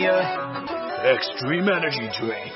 Extreme Energy Drink.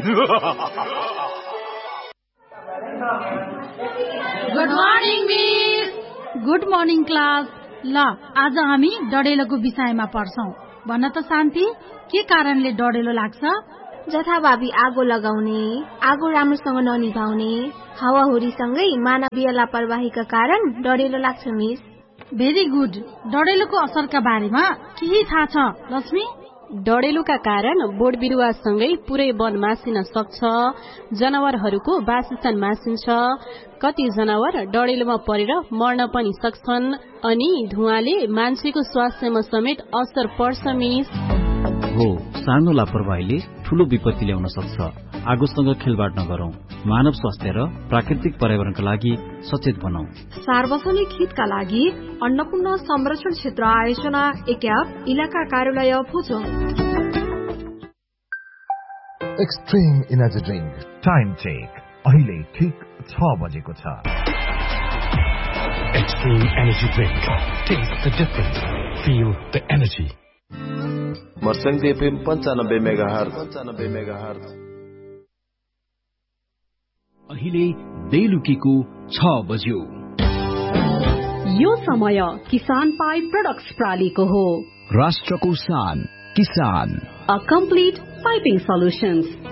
Good morning, Miss. Good morning, class. ल आज हामी डडेलोको विषयमा पढ्छौं। भन्न त शान्ति, के कारणले डडेलो लाग्छ? जथाभावी आगो लगाउने, आगो राम्रोसँग ननिभाउने, हावाहुरीसँगै मानवीय लापरवाहीका कारण डडेलो लाग्छ मिस। Very good. डडेलोको असरका बारेमा केही थाहा छ लक्ष्मी? डडेलुका कारण बोट बिरुवासँगै पुरै वन मासिन सक्छ, जनावरहरूको वासस्थान मासिन्छ, कति जनावर डडेलुमा परेर मर्न पनि सक्छन्, अनि धुवाले मान्छेको स्वास्थ्यमा समेत असर पर्छ मिस। हो, सानो लापरवाहीले ठूलो विपत्ति ल्याउन सक्छ। आगोसँग खेलवाड नगरौं, मानव स्वास्थ्य र प्राकृतिक पर्यावरणका लागि सचेत बनौं। सार्वजनिक हितका लागि अन्नपूर्ण संरक्षण क्षेत्र आयोजना एक्याप इलाका कार्यालय भोजोङ। Extreme energy drink time check अहिले ठीक 6 बजेको छ। Extreme Energy Drink. Taste the difference. Feel the energy. मर्संग FM 95 megahertz. अहिले बेलुकीको 6 बज्यो। यो समय किसान पाइप प्रोडक्ट्स प्रालीको हो। राष्ट्रको शान किसान। A complete piping solutions.